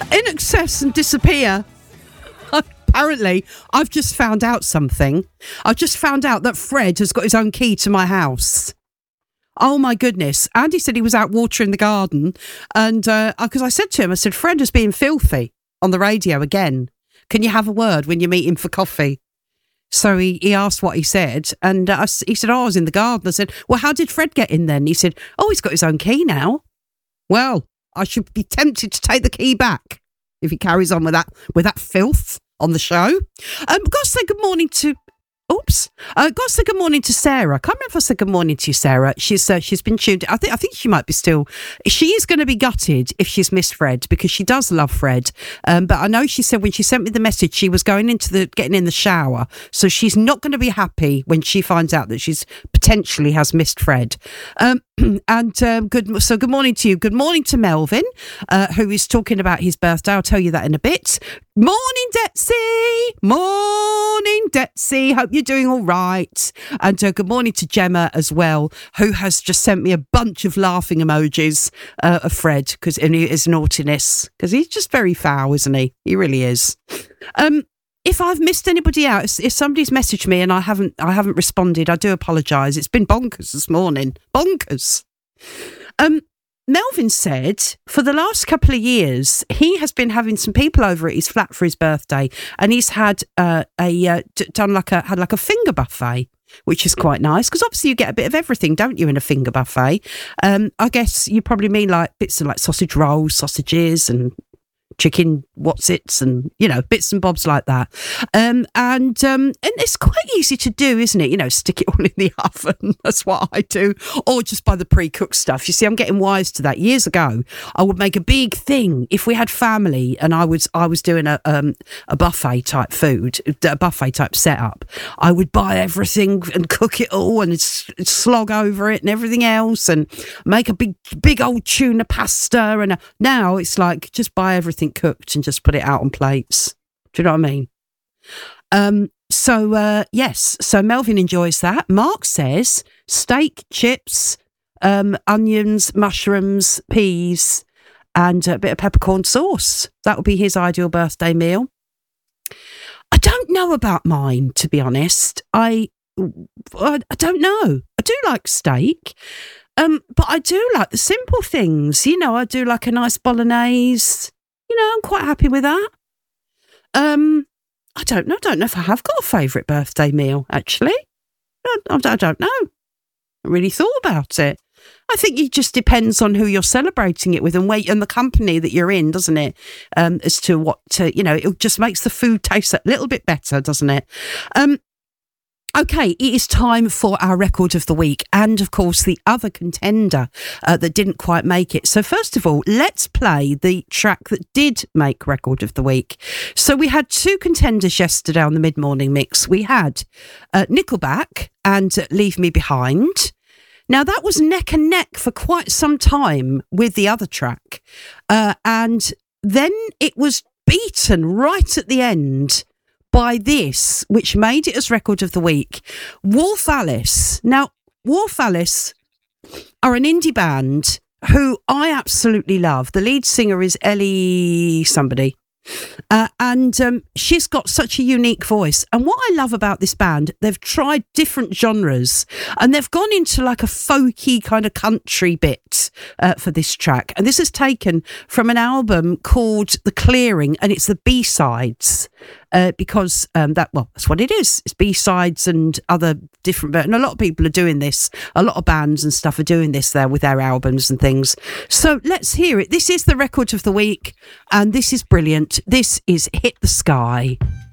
INXS and disappear. Apparently, I've just found out something. I've just found out that Fred has got his own key to my house. Oh my goodness. Andy said he was out watering the garden, and because I said to him, I said, Fred is being filthy on the radio again. Can you have a word when you meet him for coffee? So he asked what he said, and he said, I was in the garden. I said, well, how did Fred get in then? He said, he's got his own key now. Well, I should be tempted to take the key back if he carries on with that filth on the show. Got to say good morning to... got to say good morning to Sarah. I can't remember if I said good morning to you, Sarah. She's been tuned. I think she might be still. She is going to be gutted if she's missed Fred, because she does love Fred. But I know she said when she sent me the message, she was getting in the shower, so she's not going to be happy when she finds out that she's potentially has missed Fred. Good morning to you. Good morning to Melvin, who is talking about his birthday. I'll tell you that in a bit. Morning, Detsy. Morning, Detsy. Hope you're doing all right. And good morning to Gemma as well, who has just sent me a bunch of laughing emojis of Fred because his naughtiness, because he's just very foul, isn't he? He really is. If I've missed anybody out, if somebody's messaged me and I haven't responded, I do apologise. It's been bonkers this morning. Bonkers. Melvin said for the last couple of years, he has been having some people over at his flat for his birthday, and he's had had like a finger buffet, which is quite nice because obviously you get a bit of everything, don't you, in a finger buffet? I guess you probably mean like bits of like sausage rolls, sausages, and chicken whatsits, and bits and bobs like that, and it's quite easy to do, isn't it? Stick it all in the oven. That's what I do, or just buy the pre-cooked stuff. You see, I'm getting wise to that. Years ago, I would make a big thing if we had family, and I was doing a buffet type food, a buffet type setup. I would buy everything and cook it all, and slog over it and everything else, and make a big old tuna pasta. And now it's like just buy everything cooked and just put it out on plates. Do you know what I mean? Yes, so Melvin enjoys that. Mark says steak, chips, onions, mushrooms, peas, and a bit of peppercorn sauce. That would be his ideal birthday meal. I don't know about mine, to be honest. I don't know. I do like steak. But I do like the simple things. I do like a nice bolognese. I'm quite happy with that. I don't know if I have got a favourite birthday meal, actually. I don't know. I really thought about it. I think it just depends on who you're celebrating it with and the company that you're in, doesn't it? As to what, it just makes the food taste a little bit better, doesn't it? Okay, it is time for our record of the week, and of course the other contender that didn't quite make it. So first of all, let's play the track that did make record of the week. So we had two contenders yesterday on the mid-morning mix. We had Nickelback and Leave Me Behind. Now that was neck and neck for quite some time with the other track, and then it was beaten right at the end by this, which made it as record of the week. Wolf Alice. Now, Wolf Alice are an indie band who I absolutely love. The lead singer is Ellie somebody. And she's got such a unique voice. And what I love about this band, they've tried different genres and they've gone into like a folky kind of country bit for this track. And this is taken from an album called The Clearing, and it's the B-sides. Because that's what it is. It's B-sides and other different, and a lot of people are doing this. A lot of bands and stuff are doing this there with their albums and things. So let's hear it. This is the record of the week, and this is brilliant. This is Hit the Sky.